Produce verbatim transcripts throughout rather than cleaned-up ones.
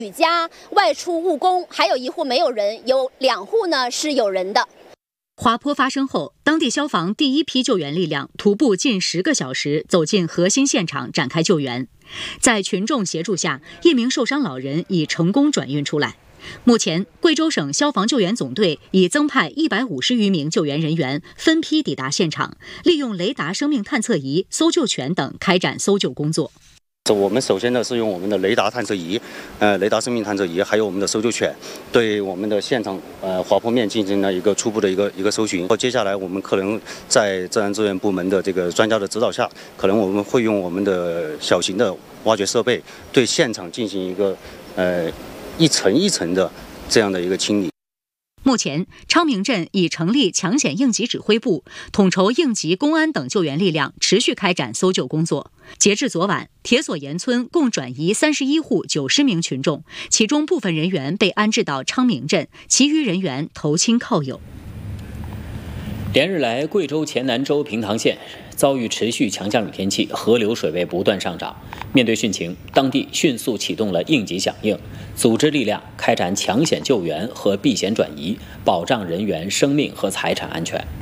举家外出务工，还有一户没有人，有两户呢是有人的。 滑坡发生后，当地消防第一批救援力量徒步近十个小时走进核心现场展开救援。在群众协助下，一名受伤老人已成功转运出来。目前，贵州省消防救援总队已增派一百五十余名救援人员分批抵达现场，利用雷达生命探测仪、搜救犬等开展搜救工作。 我们首先呢是用我们的雷达探测仪、呃雷达生命探测仪，还有我们的搜救犬，对我们的现场呃滑坡面进行了一个初步的一个一个搜寻。接下来我们可能在自然资源部门的这个专家的指导下，可能我们会用我们的小型的挖掘设备，对现场进行一个呃一层一层的这样的一个清理。 目前，昌明镇已成立抢险应急指挥部，统筹应急、公安等救援力量，持续开展搜救工作。截至昨晚，铁索岩村共转移三十一户九十名群众，其中部分人员被安置到昌明镇，其余人员投亲靠友。 连日来，贵州黔南州平塘县遭遇持续强降雨天气，河流水位不断上涨。面对汛情，当地迅速启动了应急响应，组织力量开展抢险救援和避险转移，保障人员生命和财产安全。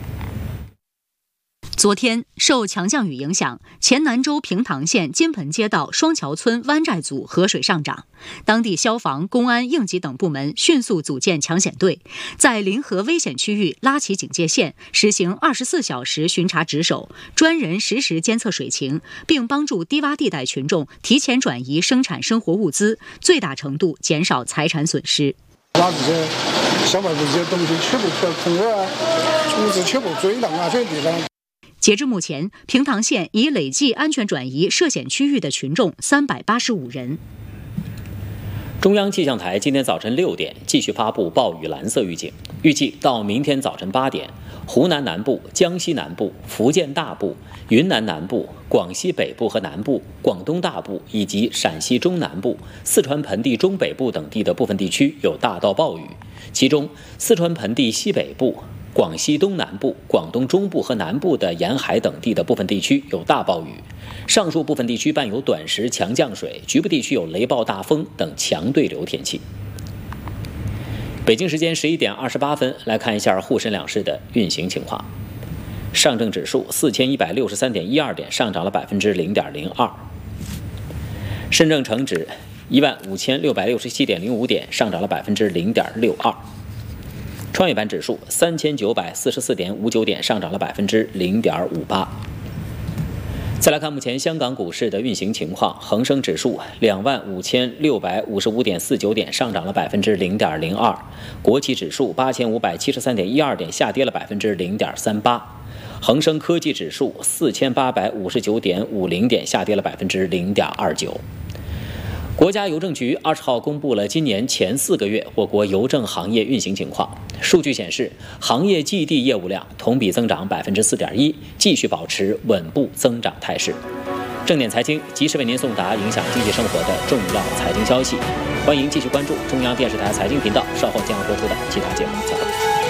昨天，受强降雨影响，黔南州平塘县金盆街道双桥村湾寨组河水上涨，当地消防、公安、应急等部门迅速组建抢险队，在临河危险区域拉起警戒线，实行二十四小时巡查值守，专人实时监测水情，并帮助低洼地带群众提前转移生产生活物资，最大程度减少财产损失。 把这些小卖部这些东西全部在空儿啊、竹子全部追浪啊这些地方。 截至目前，平塘县已累计安全转移涉险区域的群众三百八十五人。 中央气象台今天早晨六点继续发布暴雨蓝色预警，预计到明天早晨八点，湖南南部、江西南部、福建大部、云南南部、广西北部和南部、广东大部以及陕西中南部、四川盆地中北部等地的部分地区有大到暴雨，其中四川盆地西北部、广西东南部、广东中部和南部的沿海等地的部分地区有大暴雨，上述部分地区伴有短时强降水，局部地区有雷暴大风等强对流天气。北京时间十一点二十八分，来看一下沪深两市的运行情况。上证指数四千一百六十三点一二点，上涨了百分之零点零二；深证成指一万五千六百六十七点零五点，上涨了百分之零点六二。创业板指数三千九百四十四点五九点，上涨了百分之零点五八。再来看目前香港股市的运行情况，恒生指数两万五千六百五十五点四九点，上涨了百分之零点零二；国企指数八千五百七十三点一二点，下跌了百分之零点三八；恒生科技指数四千八百五十九点五零点，下跌了百分之零点二九。国家邮政局二十号公布了今年前四个月我国邮政行业运行情况。数据显示，行业寄递业务量同比增长百分之四点一，继续保持稳步增长态势。正点财经及时为您送达影响经济生活的重要财经消息，欢迎继续关注中央电视台财经频道稍后将要播出的其他节目。再会。